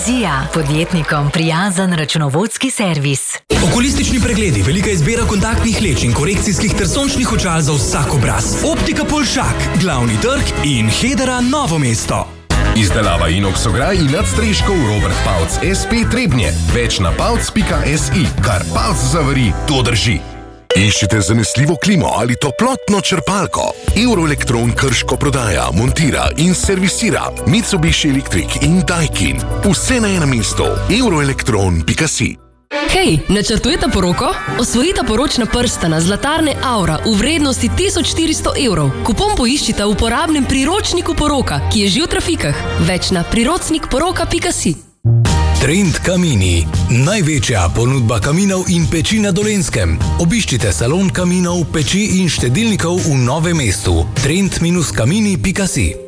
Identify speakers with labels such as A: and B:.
A: Vizija, podjetnikom prijazen računovodski servis.
B: Okulistični pregledi, velika izbira kontaktnih leč in korekcijskih ter sončnih očal za vsak obraz. Optika Polšak, Glavni trg in Hedera Novo mesto.
C: Izdelava inox ograj in nadstreškov Robert Pavc SP Trebnje. Več na pavc.si. Kar Pavc zavari, to drži.
D: Iščite zanesljivo klimo ali toplotno črpalko? Euroelektron Krško prodaja, montira in servisira Mitsubishi Electric in Daikin. Vse na enem mestu. Euroelektron.si.
E: Hej, načrtujete poroko? Osvojite poročna prstana zlatarne Aura v vrednosti 1400 €. Kupon poiščite v uporabnem priročniku poroka, ki je že v trafikah. Več na priročnikporoka.si.
B: Trend Kamini. Največja ponudba kaminov in peči na Dolenjskem. Obiščite salon kaminov, peči in štedilnikov v Novem mestu. Trend-kamini.si.